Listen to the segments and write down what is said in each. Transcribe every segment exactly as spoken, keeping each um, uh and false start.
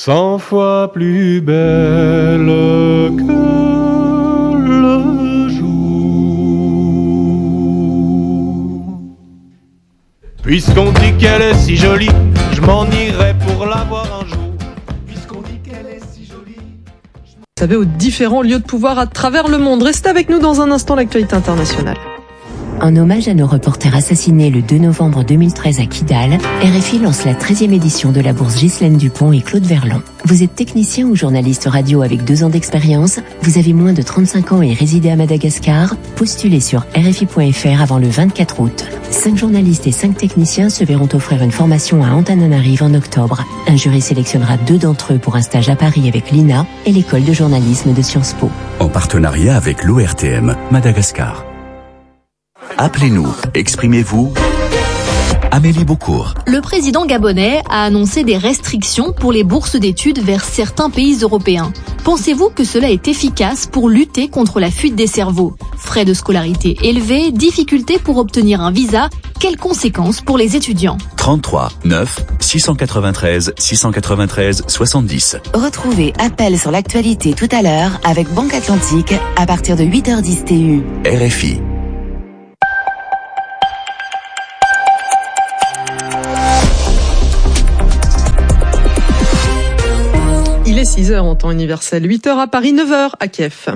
cent fois plus belle que le jour. Puisqu'on dit qu'elle est si jolie, je m'en irai pour la voir un jour. Puisqu'on dit qu'elle est si jolie. Vous savez, aux différents lieux de pouvoir à travers le monde. Restez avec nous dans un instant, l'actualité internationale. En hommage à nos reporters assassinés le deux novembre deux mille treize à Kidal, R F I lance la treizième édition de la bourse Ghislaine Dupont et Claude Verlon. Vous êtes technicien ou journaliste radio avec deux ans d'expérience, vous avez moins de trente-cinq ans et résidez à Madagascar, postulez sur R F I point F R avant le vingt-quatre août. Cinq journalistes et cinq techniciens se verront offrir une formation à Antananarive en octobre. Un jury sélectionnera deux d'entre eux pour un stage à Paris avec l'I N A et l'école de journalisme de Sciences Po. En partenariat avec l'O R T M, Madagascar. Appelez-nous, exprimez-vous. Amélie Beaucourt. Le président gabonais a annoncé des restrictions pour les bourses d'études vers certains pays européens. Pensez-vous que cela est efficace pour lutter contre la fuite des cerveaux ? Frais de scolarité élevés, difficultés pour obtenir un visa, quelles conséquences pour les étudiants ? trente-trois neuf six cent quatre-vingt-treize six cent quatre-vingt-treize soixante-dix. Retrouvez Appel sur l'actualité tout à l'heure avec Banque Atlantique à partir de huit heures dix T U. R F I. Il est six heures en temps universel, huit heures à Paris, neuf heures à Kiev.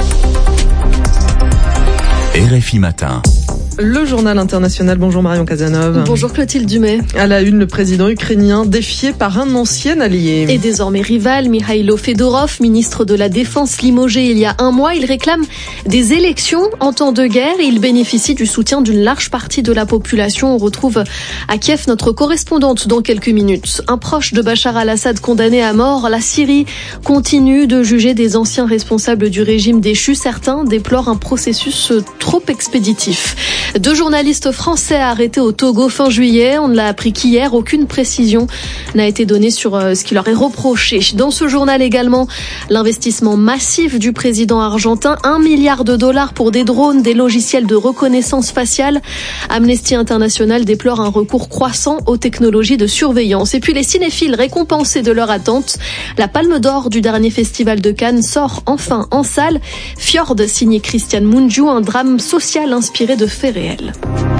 R F I Matin. Le journal international. Bonjour Marion Casanov. Bonjour Clotilde Dumais. À la une, le président ukrainien défié par un ancien allié. Et désormais rival, Mikhailo Fedorov, ministre de la Défense limogé il y a un mois. Il réclame des élections en temps de guerre et il bénéficie du soutien d'une large partie de la population. On retrouve à Kiev notre correspondante dans quelques minutes. Un proche de Bachar al-Assad condamné à mort. La Syrie continue de juger des anciens responsables du régime déchu. Certains déplorent un processus trop expéditif. Deux journalistes français arrêtés au Togo fin juillet. On ne l'a appris qu'hier. Aucune précision n'a été donnée sur ce qui leur est reproché. Dans ce journal également, l'investissement massif du président argentin. Un milliard de dollars pour des drones, des logiciels de reconnaissance faciale. Amnesty International déplore un recours croissant aux technologies de surveillance. Et puis les cinéphiles récompensés de leur attente. La Palme d'Or du dernier festival de Cannes sort enfin en salle. Fjord, signé Christian Mungiu, un drame social inspiré de faits réel.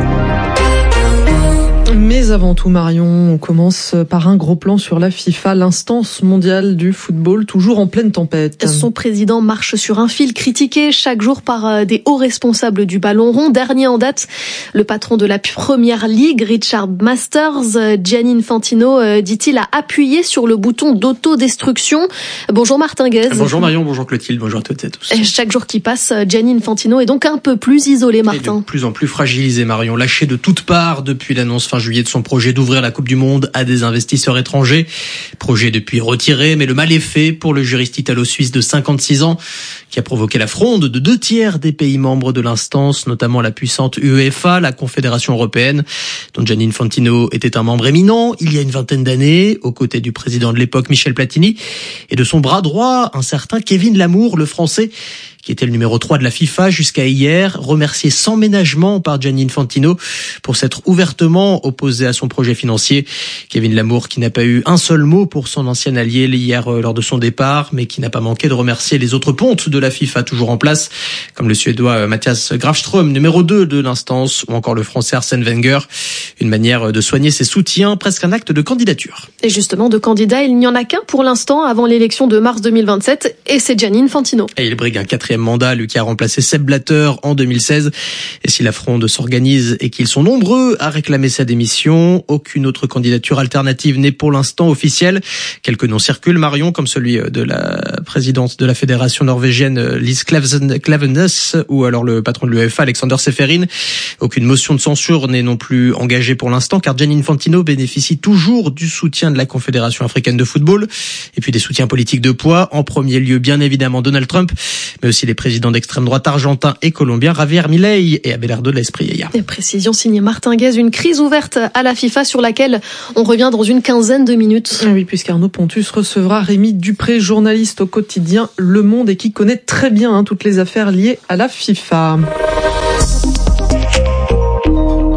Mais avant tout, Marion, on commence par un gros plan sur la FIFA, l'instance mondiale du football, toujours en pleine tempête. Son président marche sur un fil, critiqué chaque jour par des hauts responsables du ballon rond. Dernier en date, le patron de la Première Ligue, Richard Masters, Gianni Infantino, dit-il, a appuyé sur le bouton d'autodestruction. Bonjour Martin Guez. Bonjour Marion, bonjour Clotilde, bonjour à toutes et à tous. Chaque jour qui passe, Gianni Infantino est donc un peu plus isolé, Martin. Et de plus en plus fragilisé, Marion, lâché de toutes parts depuis l'annonce fin juillet de son projet d'ouvrir la Coupe du Monde à des investisseurs étrangers. Projet depuis retiré, mais le mal est fait pour le juriste italo-suisse de cinquante-six ans qui a provoqué la fronde de deux tiers des pays membres de l'instance, notamment la puissante UEFA, la Confédération européenne, dont Gianni Infantino était un membre éminent il y a une vingtaine d'années, aux côtés du président de l'époque Michel Platini et de son bras droit, un certain Kevin Lamour, le français, qui était le numéro trois de la FIFA jusqu'à hier, remercié sans ménagement par Gianni Infantino pour s'être ouvertement opposé à son projet financier. Kevin Lamour qui n'a pas eu un seul mot pour son ancien allié hier lors de son départ, mais qui n'a pas manqué de remercier les autres pontes de la FIFA toujours en place, comme le Suédois Mattias Grafström, numéro deux de l'instance, ou encore le Français Arsène Wenger. Une manière de soigner ses soutiens, presque un acte de candidature. Et justement, de candidat, il n'y en a qu'un pour l'instant avant l'élection de mars deux mille vingt-sept, et c'est Gianni Infantino. Et il brigue un quatrième mandat, lui qui a remplacé Sepp Blatter en deux mille seize. Et si la fronde s'organise et qu'ils sont nombreux à réclamer sa démission, aucune autre candidature alternative n'est pour l'instant officielle. Quelques noms circulent, Marion, comme celui de la présidente de la fédération norvégienne Lise Klaveness ou alors le patron de l'UEFA Alexander Seferin. Aucune motion de censure n'est non plus engagée pour l'instant car Gianni Infantino bénéficie toujours du soutien de la Confédération africaine de football et puis des soutiens politiques de poids. En premier lieu, bien évidemment, Donald Trump, mais aussi les présidents d'extrême droite argentins et colombiens Javier Milei et Abelardo de la Espriella. Et précision signée Martin Guez, une crise ouverte à la FIFA sur laquelle on revient dans une quinzaine de minutes. Oui, puisqu'Arnaud Pontus recevra Rémi Dupré, journaliste au quotidien Le Monde et qui connaît très bien hein, toutes les affaires liées à la FIFA.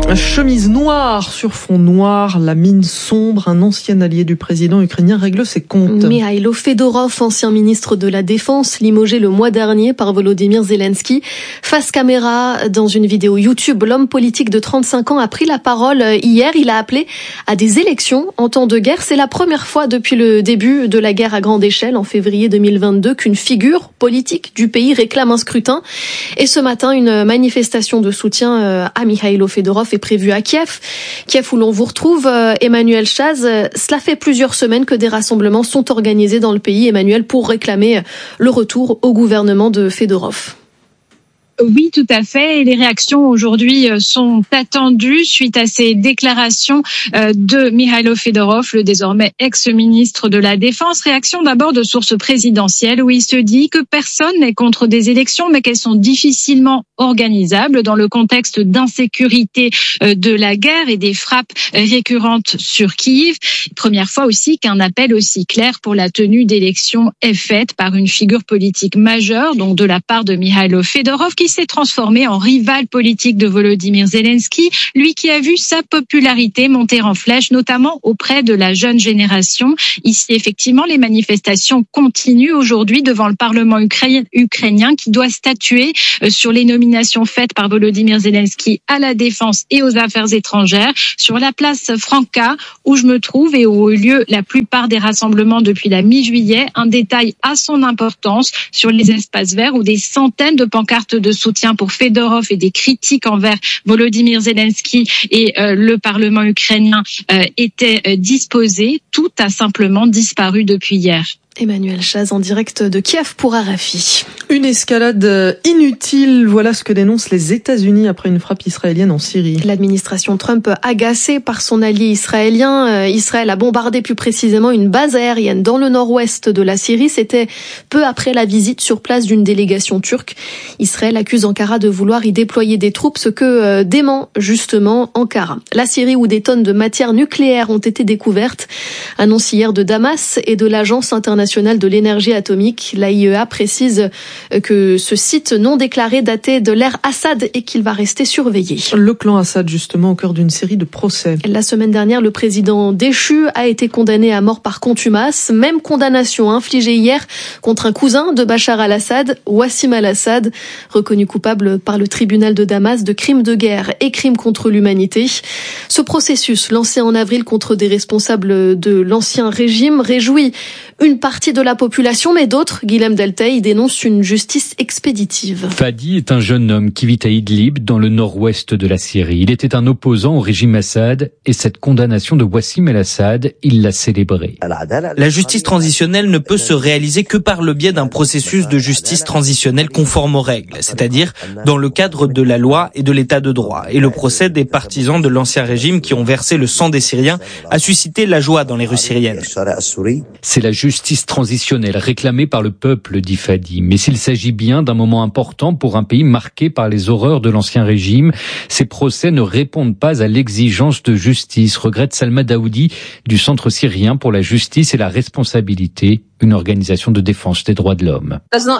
Chemise noire sur fond noir, la mine sombre, un ancien allié du président ukrainien règle ses comptes. Mikhailo Fedorov, ancien ministre de la Défense, limogé le mois dernier par Volodymyr Zelensky. Face caméra, dans une vidéo YouTube, l'homme politique de trente-cinq ans a pris la parole hier. Il a appelé à des élections en temps de guerre. C'est la première fois depuis le début de la guerre à grande échelle, en février deux mille vingt-deux, qu'une figure politique du pays réclame un scrutin. Et ce matin, une manifestation de soutien à Mikhailo Fedorov est prévu à Kiev. Kiev où l'on vous retrouve, Emmanuel Chaz. Cela fait plusieurs semaines que des rassemblements sont organisés dans le pays, Emmanuel, pour réclamer le retour au gouvernement de Fedorov. Oui, tout à fait. Et les réactions aujourd'hui sont attendues suite à ces déclarations de Mikhailo Fedorov, le désormais ex-ministre de la Défense. Réaction d'abord de sources présidentielles où il se dit que personne n'est contre des élections, mais qu'elles sont difficilement organisables dans le contexte d'insécurité de la guerre et des frappes récurrentes sur Kiev. Première fois aussi qu'un appel aussi clair pour la tenue d'élections est fait par une figure politique majeure, donc de la part de Mikhailo Fedorov, qui s'est transformé en rival politique de Volodymyr Zelensky, lui qui a vu sa popularité monter en flèche, notamment auprès de la jeune génération. Ici, effectivement, les manifestations continuent aujourd'hui devant le Parlement ukrainien qui doit statuer sur les nominations faites par Volodymyr Zelensky à la Défense et aux Affaires étrangères, sur la place Franca, où je me trouve et où ont eu lieu la plupart des rassemblements depuis la mi-juillet. Un détail à son importance sur les espaces verts où des centaines de pancartes de soutien pour Fedorov et des critiques envers Volodymyr Zelensky et euh, le Parlement ukrainien euh, étaient euh, disposés. Tout a simplement disparu depuis hier. Emmanuel Chaz en direct de Kiev pour R F I. Une escalade inutile, voilà ce que dénoncent les États-Unis après une frappe israélienne en Syrie. L'administration Trump, agacée par son allié israélien, Israël a bombardé plus précisément une base aérienne dans le nord-ouest de la Syrie. C'était peu après la visite sur place d'une délégation turque. Israël accuse Ankara de vouloir y déployer des troupes, ce que dément justement Ankara. La Syrie où des tonnes de matières nucléaires ont été découvertes, annonce hier de Damas et de l'Agence internationale de l'énergie atomique. L'A I E A précise que ce site non déclaré datait de l'ère Assad et qu'il va rester surveillé. Le clan Assad, justement, au cœur d'une série de procès. La semaine dernière, le président déchu a été condamné à mort par contumace. Même condamnation infligée hier contre un cousin de Bachar al-Assad, Wassim al-Assad, reconnu coupable par le tribunal de Damas de crimes de guerre et crimes contre l'humanité. Ce processus, lancé en avril contre des responsables de l'ancien régime, réjouit une partie de la population, mais d'autres, Guilhem Deltey, dénoncent une justice expéditive. Fadi est un jeune homme qui vit à Idlib, dans le nord-ouest de la Syrie. Il était un opposant au régime Assad, et cette condamnation de Wassim el-Assad, il l'a célébrée. La justice transitionnelle ne peut se réaliser que par le biais d'un processus de justice transitionnelle conforme aux règles, c'est-à-dire dans le cadre de la loi et de l'état de droit. Et le procès des partisans de l'ancien régime qui ont versé le sang des Syriens a suscité la joie dans les rues syriennes. C'est la justice transitionnelle réclamée par le peuple, dit Fadi. Mais s'il s'agit bien d'un moment important pour un pays marqué par les horreurs de l'ancien régime, ces procès ne répondent pas à l'exigence de justice, regrette Salma Daoudi du Centre syrien pour la justice et la responsabilité, une organisation de défense des droits de l'homme.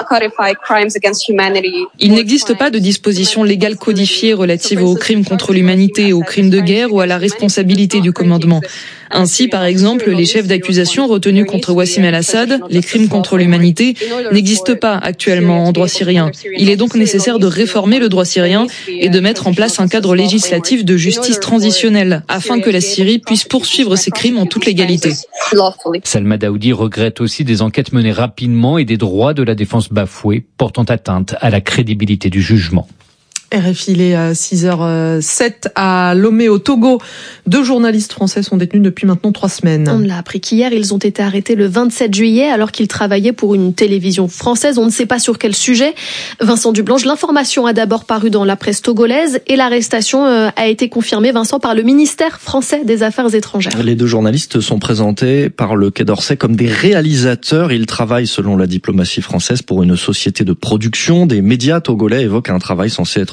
Il n'existe pas de disposition légale codifiée relative aux crimes contre l'humanité, aux crimes de guerre ou à la responsabilité du commandement. Ainsi, par exemple, les chefs d'accusation retenus contre Wassim el-Assad, les crimes contre l'humanité, n'existent pas actuellement en droit syrien. Il est donc nécessaire de réformer le droit syrien et de mettre en place un cadre législatif de justice transitionnelle afin que la Syrie puisse poursuivre ses crimes en toute légalité. Salma Daoudi regrette aussi des enquêtes menées rapidement et des droits de la défense bafoués, portant atteinte à la crédibilité du jugement. R F I, il est à six heures sept à Lomé au Togo. Deux journalistes français sont détenus depuis maintenant trois semaines. On l'a appris qu'hier, ils ont été arrêtés le vingt-sept juillet alors qu'ils travaillaient pour une télévision française. On ne sait pas sur quel sujet. Vincent Dublanche, l'information a d'abord paru dans la presse togolaise et l'arrestation a été confirmée, Vincent, par le ministère français des Affaires étrangères. Les deux journalistes sont présentés par le Quai d'Orsay comme des réalisateurs. Ils travaillent, selon la diplomatie française, pour une société de production. Des médias togolais évoquent un travail censé être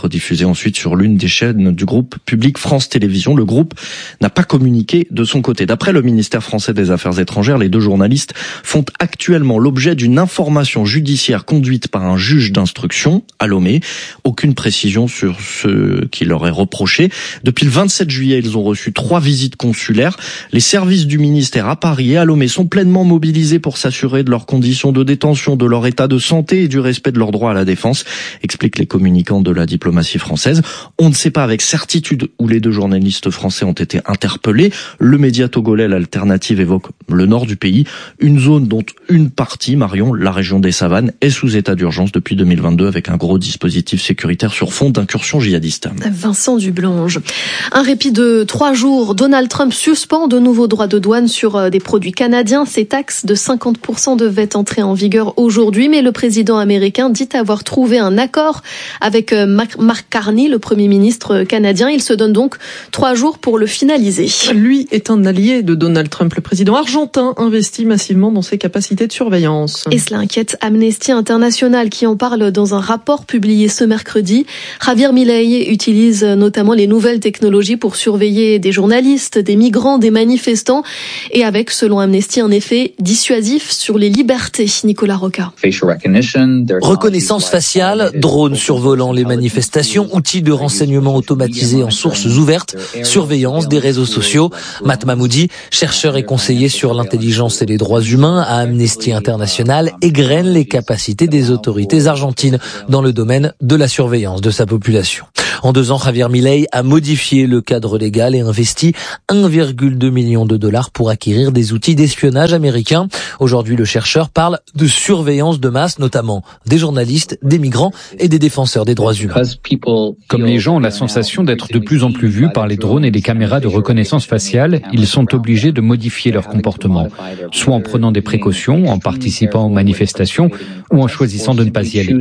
être diffusée ensuite sur l'une des chaînes du groupe public France Télévisions. Le groupe n'a pas communiqué de son côté. D'après le ministère français des Affaires étrangères, les deux journalistes font actuellement l'objet d'une information judiciaire conduite par un juge d'instruction à Lomé. Aucune précision sur ce qui leur est reproché. Depuis le vingt-sept juillet, ils ont reçu trois visites consulaires. Les services du ministère à Paris et à Lomé sont pleinement mobilisés pour s'assurer de leurs conditions de détention, de leur état de santé et du respect de leur droit à la défense, expliquent les communicants de la diplomatie française. On ne sait pas avec certitude où les deux journalistes français ont été interpellés. Le média togolais L'Alternative évoque le nord du pays, une zone dont une partie, Marion, la région des Savanes, est sous état d'urgence depuis deux mille vingt-deux avec un gros dispositif sécuritaire sur fond d'incursion djihadiste. Vincent Dublange. Un répit de trois jours. Donald Trump suspend de nouveaux droits de douane sur des produits canadiens. Ces taxes de cinquante pour cent devaient entrer en vigueur aujourd'hui, mais le président américain dit avoir trouvé un accord avec Mark Carney, le premier ministre canadien. Il se donne donc trois jours pour le finaliser. Lui est un allié de Donald Trump. Le président argentin investit massivement dans ses capacités de surveillance. Et cela inquiète Amnesty International qui en parle dans un rapport publié ce mercredi. Javier Milei utilise notamment les nouvelles technologies pour surveiller des journalistes, des migrants, des manifestants et avec, selon Amnesty, un effet dissuasif sur les libertés. Nicolas Roca. Reconnaissance faciale, drones survolant les manifestations, outils de renseignement automatisés en sources ouvertes, surveillance des réseaux sociaux. Matt Mahmoudi, chercheur et conseiller sur l'intelligence et les droits humains à Amnesty International, égrène les capacités des autorités argentines dans le domaine de la surveillance de sa population. En deux ans, Javier Milei a modifié le cadre légal et investi un virgule deux million de dollars pour acquérir des outils d'espionnage américains. Aujourd'hui, le chercheur parle de surveillance de masse, notamment des journalistes, des migrants et des défenseurs des droits humains. Comme les gens ont la sensation d'être de plus en plus vus par les drones et les caméras de reconnaissance faciale, ils sont obligés de modifier leur comportement, soit en prenant des précautions, en participant aux manifestations ou en choisissant de ne pas y aller.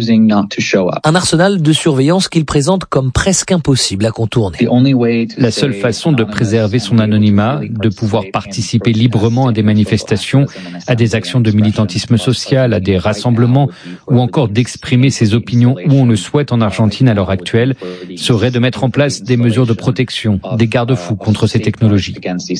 Un arsenal de surveillance qu'il présente comme presque impossible à contourner. La seule façon de préserver son anonymat, de pouvoir participer librement à des manifestations, à des actions de militantisme social, à des rassemblements, ou encore d'exprimer ses opinions où on le souhaite en Argentine à l'heure actuelle, serait de mettre en place des mesures de protection, des garde-fous contre ces technologies.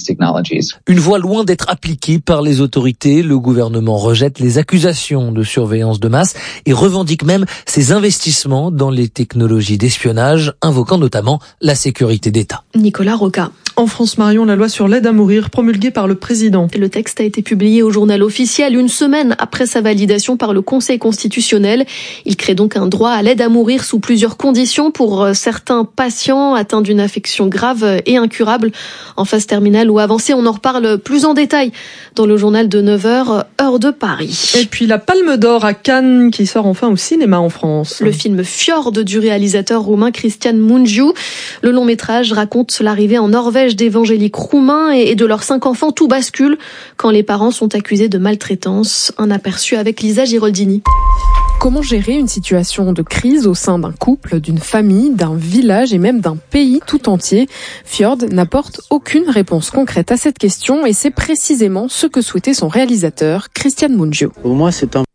Une voie loin d'être appliquée par les autorités, le gouvernement rejette les accusations de surveillance de masse et revendique même ses investissements dans les technologies d'espionnage, invoquant notamment la sécurité d'État. Nicolas Roca. En France, Marion, la loi sur l'aide à mourir promulguée par le président. Le texte a été publié au journal officiel une semaine après sa validation par le Conseil constitutionnel. Il crée donc un droit à l'aide à mourir sous plusieurs conditions pour certains patients atteints d'une affection grave et incurable en phase terminale ou avancée. On en reparle plus en détail dans le journal de neuf heures, heure de Paris. Et puis la Palme d'Or à Cannes qui sort enfin au cinéma en France. Le film Fjord du réalisateur roumain Cristian Mungiu. Le long métrage raconte l'arrivée en Norvège d'évangéliques roumains et de leurs cinq enfants. Tout bascule quand les parents sont accusés de maltraitance. Un aperçu avec Lisa Giroldini. Comment gérer une situation de crise au sein d'un couple, d'une famille, d'un village et même d'un pays tout entier? Fjord n'apporte aucune réponse concrète à cette question et c'est précisément ce que souhaitait son réalisateur, Cristian Mungiu. Pour moi, c'est un